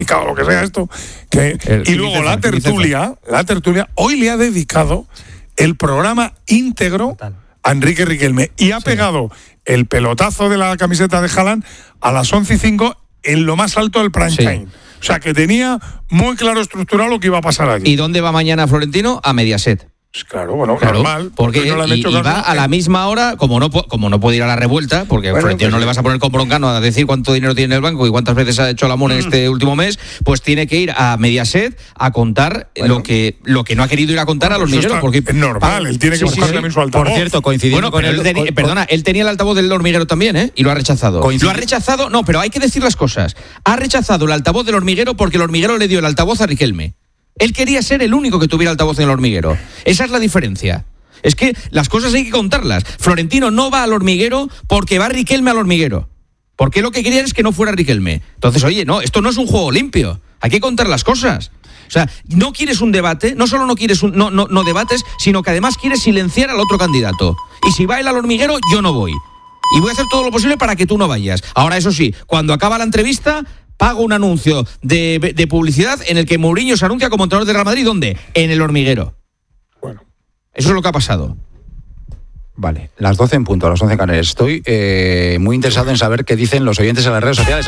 política o lo que sea esto. Y luego la tertulia, hoy le ha dedicado el programa íntegro a Enrique Riquelme y ha pegado el pelotazo de la camiseta de Haaland a las 11:05 en lo más alto del prime time. O sea, que tenía muy claro estructurado lo que iba a pasar allí. ¿Y dónde va mañana Florentino? A Mediaset. Claro, bueno, normal. Porque no le han hecho y va a la misma hora, como no puede ir a la revuelta, porque Florentino no le vas a poner con Broncano a decir cuánto dinero tiene en el banco y cuántas veces ha hecho el amor en este último mes, pues tiene que ir a Mediaset a contar lo que no ha querido ir a contar al hormiguero. Porque es normal, él tiene que buscar también su altavoz. Por cierto, coincidiendo con él tenía el altavoz del hormiguero también, y lo ha rechazado. Lo ha rechazado, no, pero hay que decir las cosas. Ha rechazado el altavoz del hormiguero porque el hormiguero le dio el altavoz a Riquelme. Él quería ser el único que tuviera altavoz en el hormiguero. Esa es la diferencia. Es que las cosas hay que contarlas. Florentino no va al hormiguero porque va Riquelme al hormiguero. Porque lo que quería es que no fuera Riquelme. Entonces, oye, no, esto no es un juego limpio. Hay que contar las cosas. O sea, no quieres un debate, no solo no quieres no debates, sino que además quieres silenciar al otro candidato. Y si va él al hormiguero, yo no voy. Y voy a hacer todo lo posible para que tú no vayas. Ahora, eso sí, cuando acaba la entrevista, pago un anuncio de publicidad en el que Mourinho se anuncia como entrenador del Real Madrid. ¿Dónde? En el hormiguero. Bueno. Eso es lo que ha pasado. Vale, las 12 en punto, a las 11 en Canarias. Estoy muy interesado en saber qué dicen los oyentes en las redes sociales.